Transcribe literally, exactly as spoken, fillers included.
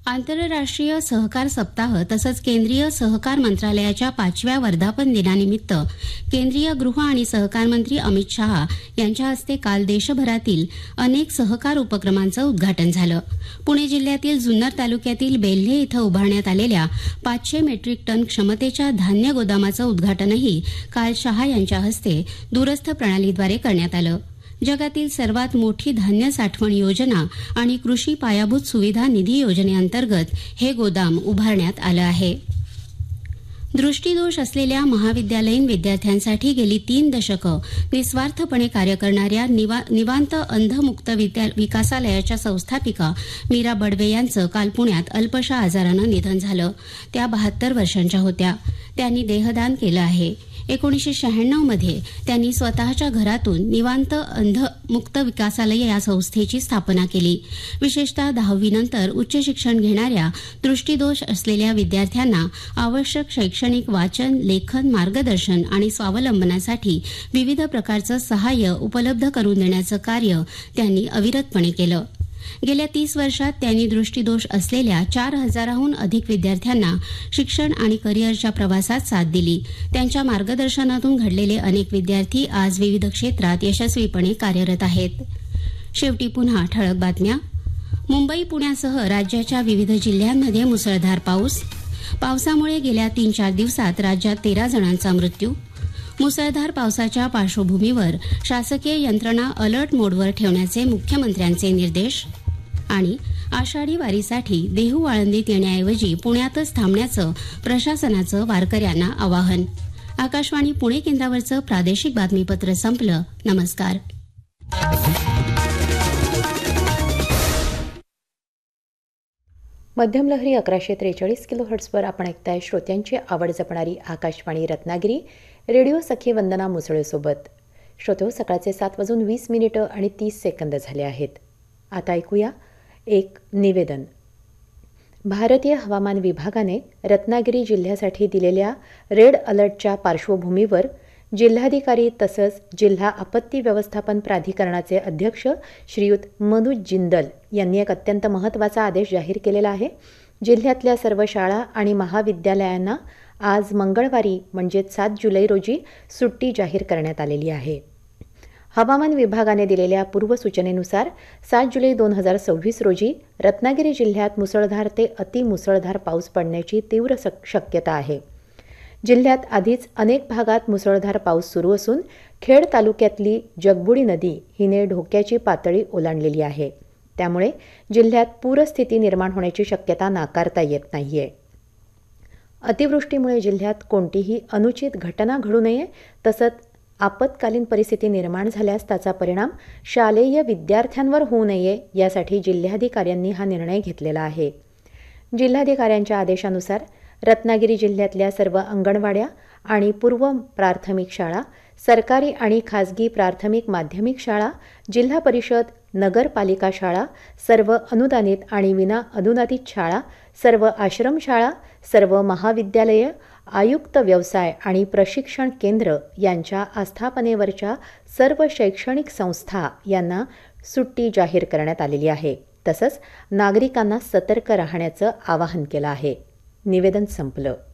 आंतरराष्ट्रीय सहकार सप्ताह तसंच केंद्रीय सहकार मंत्रालयाच्या पाचव्या वर्धापन दिनानिमित्त केंद्रीय गृह आणि सहकार मंत्री अमित शहा यांच्या हस्ते काल देशभरातील अनेक सहकार उपक्रमांचं उद्घाटन झालं. पुणे जिल्ह्यातील जुन्नर तालुक्यातील बेल्हे इथं उभारण्यात आलेल्या पाचशे मेट्रिक टन क्षमतेच्या धान्य गोदामाचं उद्घाटनही काल शहा यांच्या हस्ते दूरस्थ प्रणालीद्वारे करण्यात आलं. जगातील सर्वात मोठी धान्य साठवण योजना आणि कृषी पायाभूत सुविधा निधी योजनेअंतर्गत हे गोदाम उभारण्यात आलं आहे. दृष्टीदोष असलेल्या महाविद्यालयीन विद्यार्थ्यांसाठी गेली तीन दशकं निस्वार्थपणे कार्य करणाऱ्या निवा, निवांत अंधमुक्त विकासालयाच्या संस्थापिका मीरा बडवे यांचं काल पुण्यात अल्पशा आजारानं निधन झालं. त्या बहात्तर वर्षांच्या होत्या. त्यांनी देहदान केलं आहे. एकोणीसशे शहाण्णव मध्ये त्यांनी स्वतःच्या घरातून निवांत अंधमुक्त विकासालय या संस्थेची स्थापना केली. विशेषतः दहावीनंतर उच्च शिक्षण घेणाऱ्या दृष्टीदोष असलेल्या विद्यार्थ्यांना आवश्यक शैक्षणिक वाचन, लेखन, मार्गदर्शन आणि स्वावलंबनासाठी विविध प्रकारचं सहाय्य उपलब्ध करून देण्याचं कार्य त्यांनी अविरतपणे केलं. गेल्या तीस वर्षात त्यांनी दृष्टीदोष असलेल्या चार हजाराहून अधिक विद्यार्थ्यांना शिक्षण आणि करिअरच्या प्रवासात साथ दिली. त्यांच्या मार्गदर्शनातून घडलेले अनेक विद्यार्थी आज विविध क्षेत्रात यशस्वीपणे कार्यरत आहेत. शेवटी पुन्हा ठळक बातम्या. मुंबई पुण्यासह राज्याच्या विविध जिल्ह्यांमध्ये मुसळधार पाऊस. पावसामुळे गेल्या तीन चार दिवसात राज्यात तेरा जणांचा मृत्यू. मुसळधार पावसाच्या पार्श्वभूमीवर शासकीय यंत्रणा अलर्ट मोडवर ठेवण्याचे मुख्यमंत्र्यांचे निर्देश. आणि आषाढी वारीसाठी देहू आळंदीत येण्याऐवजी पुण्यातच थांबण्याचं प्रशासनाचं वारकऱ्यांना आवाहन. आकाशवाणी पुणे केंद्रावरचं प्रादेशिक बातमीपत्र संपलं. नमस्कार. मध्यम लहरी अकराशे त्रेचाळीस किलो हर्ट्सवर आपण ऐकताय श्रोत्यांची आवड जपणारी आकाशवाणी रत्नागिरी. रेडिओ सखी वंदना मुसळेसोबत. श्रोते, सकाळचे सात वाजून वीस मिनिटं आणि तीस सेकंद झाले आहेत. आता ऐकूया एक निवेदन. भारतीय हवामान विभागाने रत्नागिरी जिल्ह्यासाठी दिलेल्या रेड अलर्टच्या पार्श्वभूमीवर जिल्हाधिकारी तसंच जिल्हा आपत्ती व्यवस्थापन प्राधिकरणाचे अध्यक्ष श्रीयुत मनोज जिंदल यांनी एक अत्यंत महत्त्वाचा आदेश जाहीर केलेला आहे. जिल्ह्यातल्या सर्व शाळा आणि महाविद्यालयांना आज मंगळवारी म्हणजेच सात जुलै रोजी सुट्टी जाहीर करण्यात आलेली आहे. हवामान विभागाने दिलेल्या पूर्वसूचनेनुसार सात जुलै दोन हजार सव्वीस रोजी रत्नागिरी जिल्ह्यात मुसळधार ते अतिमुसळधार पाऊस पडण्याची तीव्र शक्यता आहे. जिल्ह्यात आधीच अनेक भागात मुसळधार पाऊस सुरू असून खेड तालुक्यातली जगबुडी नदी हिने धोक्याची पातळी ओलांडलेली आहे. त्यामुळे जिल्ह्यात पूरस्थिती निर्माण होण्याची शक्यता नाकारता येत नाहीये. अतिवृष्टीमुळे जिल्ह्यात कोणतीही अनुचित घटना घडू नये तसंच आपत्कालीन परिस्थिती निर्माण झाल्यास त्याचा परिणाम शालेय विद्यार्थ्यांवर होऊ नये यासाठी जिल्हाधिकाऱ्यांनी हा निर्णय घेतलेला आहे. जिल्हाधिकाऱ्यांच्या आदेशानुसार रत्नागिरी जिल्ह्यातल्या सर्व अंगणवाड्या आणि पूर्व प्राथमिक शाळा, सरकारी आणि खाजगी प्राथमिक माध्यमिक शाळा, जिल्हा परिषद, नगरपालिका शाळा, सर्व अनुदानित आणि विना अनुदानित शाळा, सर्व आश्रमशाळा, सर्व महाविद्यालये, आयुक्त व्यवसाय आणि प्रशिक्षण केंद्र यांच्या आस्थापनेवरच्या सर्व शैक्षणिक संस्था यांना सुट्टी जाहीर करण्यात आलेली आहे. तसंच नागरिकांना सतर्क राहण्याचं आवाहन केलं आहे. निवेदन संपलं.